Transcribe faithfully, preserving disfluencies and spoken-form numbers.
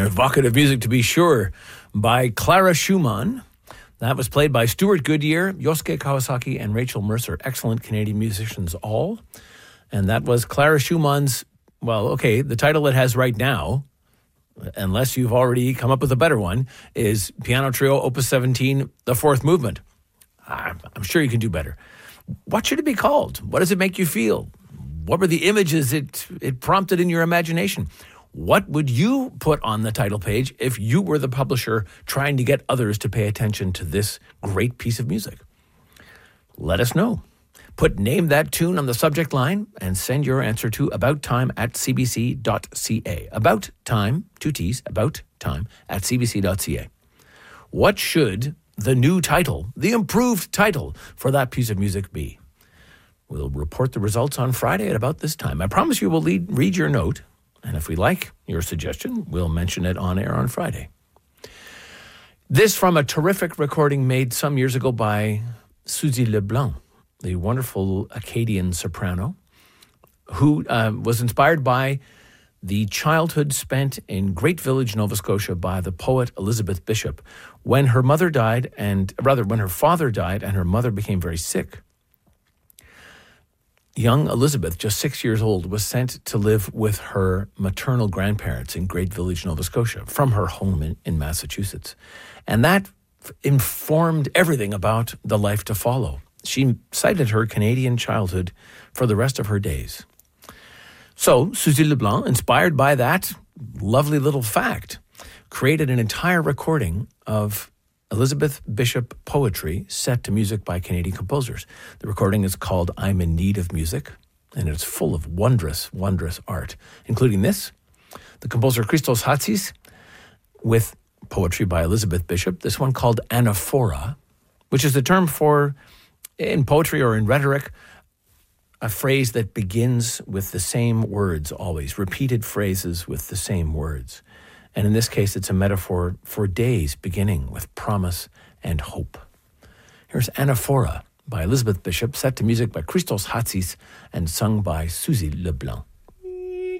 Evocative music, to be sure, by Clara Schumann. That was played by Stuart Goodyear, Yosuke Kawasaki, and Rachel Mercer. Excellent Canadian musicians all. And that was Clara Schumann's, well, okay, the title it has right now, unless you've already come up with a better one, is Piano Trio Opus seventeen, the fourth movement. I'm, I'm sure you can do better. What should it be called? What does it make you feel? What were the images it, it prompted in your imagination? What would you put on the title page if you were the publisher trying to get others to pay attention to this great piece of music? Let us know. Put Name That Tune on the subject line and send your answer to abouttime at c b c dot c a. About Time, two T's, About Time at c b c dot c a. What should the new title, the improved title for that piece of music be? We'll report the results on Friday at about this time. I promise you we'll lead, read your note, and if we like your suggestion, we'll mention it on air on Friday. This from a terrific recording made some years ago by Suzy Leblanc, the wonderful Acadian soprano, who uh, was inspired by the childhood spent in Great Village, Nova Scotia by the poet Elizabeth Bishop. When her mother died, and rather when her father died and her mother became very sick, young Elizabeth, just six years old, was sent to live with her maternal grandparents in Great Village, Nova Scotia, from her home in, in Massachusetts. And that f- informed everything about the life to follow. She cited her Canadian childhood for the rest of her days. So, Suzy Leblanc, inspired by that lovely little fact, created an entire recording of Elizabeth Bishop poetry set to music by Canadian composers. The recording is called I'm in Need of Music, and it's full of wondrous, wondrous art, including this, the composer Christos Hatsis, with poetry by Elizabeth Bishop, this one called anaphora, which is the term for, in poetry or in rhetoric, a phrase that begins with the same words always, repeated phrases with the same words. And in this case, it's a metaphor for days beginning with promise and hope. Here's Anaphora by Elizabeth Bishop, set to music by Christos Hatsis and sung by Suzy Leblanc.